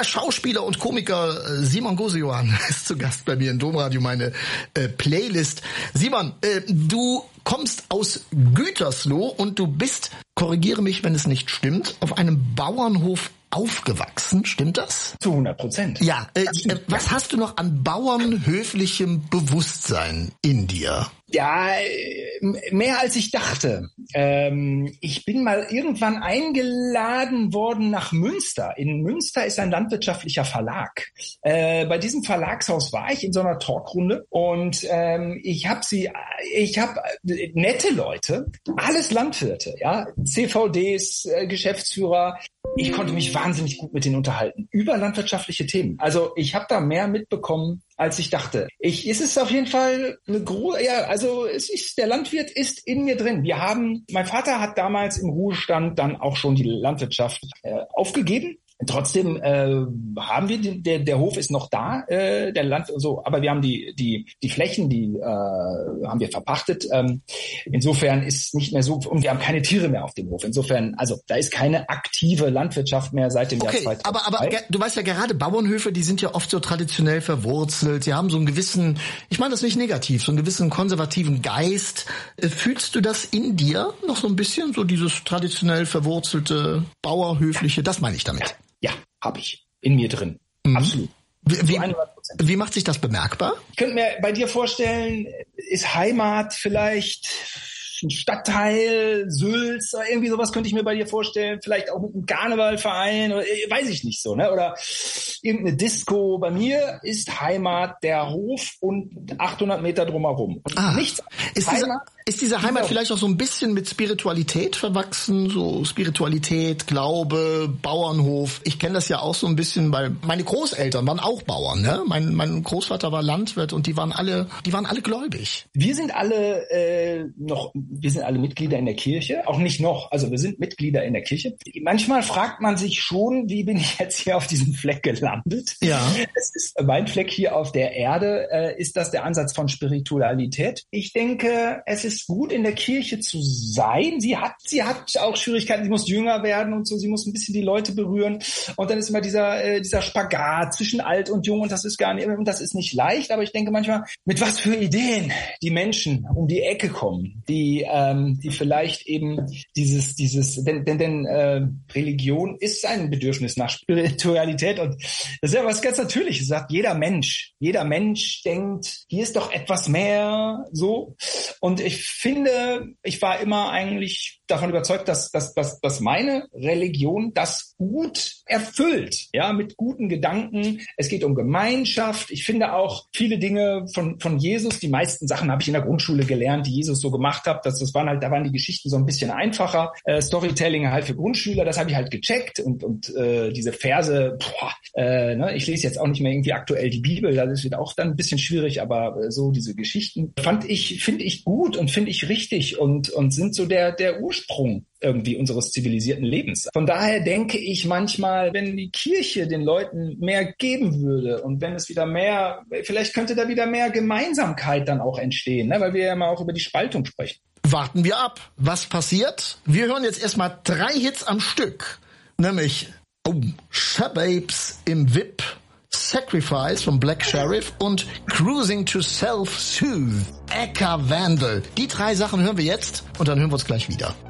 Schauspieler und Komiker Simon Gosejohann ist zu Gast bei mir in Domradio, meine Playlist. Simon, du kommst aus Gütersloh und du bist, korrigiere mich, wenn es nicht stimmt, auf einem Bauernhof aufgewachsen, stimmt das? Zu 100%. Ja, was hast du noch an bauernhöflichem Bewusstsein in dir? Ja, mehr als ich dachte. Ich bin mal irgendwann eingeladen worden nach Münster. In Münster ist ein landwirtschaftlicher Verlag. Bei diesem Verlagshaus war ich in so einer Talkrunde und ich habe nette Leute, alles Landwirte, ja, CVDs, Geschäftsführer. Ich konnte mich wahnsinnig gut mit denen unterhalten über landwirtschaftliche Themen. Also ich habe da mehr mitbekommen, als ich dachte. Es ist auf jeden Fall eine der Landwirt ist in mir drin. Mein Vater hat damals im Ruhestand dann auch schon die Landwirtschaft aufgegeben. Trotzdem haben wir der Hof ist noch da, der Land so, aber wir haben die Flächen, die haben wir verpachtet. Insofern ist nicht mehr so, und wir haben keine Tiere mehr auf dem Hof. Insofern, also da ist keine aktive Landwirtschaft mehr seit dem Jahr 2000. Aber du weißt ja, gerade Bauernhöfe, die sind ja oft so traditionell verwurzelt. Sie haben so einen gewissen, ich meine das nicht negativ, so einen gewissen konservativen Geist. Fühlst du das in dir noch so ein bisschen, so dieses traditionell verwurzelte, bauerhöfliche? Das meine ich damit. Ja, habe ich in mir drin. Mhm. Absolut. Wie macht sich das bemerkbar? Ich könnte mir bei dir vorstellen, ist Heimat vielleicht ein Stadtteil, Sülz oder irgendwie sowas könnte ich mir bei dir vorstellen. Vielleicht auch mit einem Karnevalverein oder weiß ich nicht so, ne? Oder irgendeine Disco. Bei mir ist Heimat der Hof und 800 Meter drumherum. Und nichts. Ist diese Heimat vielleicht auch so ein bisschen mit Spiritualität verwachsen? So Spiritualität, Glaube, Bauernhof. Ich kenne das ja auch so ein bisschen, weil meine Großeltern waren auch Bauern, ne? Mein Großvater war Landwirt und die waren alle gläubig. Wir sind alle Mitglieder in der Kirche. Auch nicht noch, also wir sind Mitglieder in der Kirche. Manchmal fragt man sich schon, wie bin ich jetzt hier auf diesem Fleck gelandet? Ja. Es ist mein Fleck hier auf der Erde. Ist das der Ansatz von Spiritualität? Ich denke, es ist gut, in der Kirche zu sein. Sie hat auch Schwierigkeiten, sie muss jünger werden und so, sie muss ein bisschen die Leute berühren. Und dann ist immer dieser Spagat zwischen alt und jung und das ist nicht leicht, aber ich denke manchmal, mit was für Ideen die Menschen um die Ecke kommen, die vielleicht eben denn Religion ist ein Bedürfnis nach Spiritualität und das ist ja was ganz Natürliches, sagt jeder Mensch denkt, hier ist doch etwas mehr, so. Und ich finde, ich war immer eigentlich davon überzeugt, dass meine Religion das gut erfüllt, ja, mit guten Gedanken. Es geht um Gemeinschaft. Ich finde auch viele Dinge von Jesus, die meisten Sachen habe ich in der Grundschule gelernt, die Jesus so gemacht hat. Da waren die Geschichten so ein bisschen einfacher. Storytelling halt für Grundschüler, das habe ich halt gecheckt und diese Verse, ich lese jetzt auch nicht mehr irgendwie aktuell die Bibel, das wird auch dann ein bisschen schwierig, aber so diese Geschichten finde ich gut und finde ich richtig und sind so der Ursprung irgendwie unseres zivilisierten Lebens. Von daher denke ich manchmal, wenn die Kirche den Leuten mehr geben würde und wenn es wieder mehr, vielleicht könnte da wieder mehr Gemeinsamkeit dann auch entstehen, ne? Weil wir ja mal auch über die Spaltung sprechen. Warten wir ab, was passiert. Wir hören jetzt erstmal 3 Hits am Stück, nämlich Shababes im VIP, Sacrifice von Black Sheriff und Cruising to Self-Soothe, Eka Vandal. Die 3 Sachen hören wir jetzt und dann hören wir uns gleich wieder.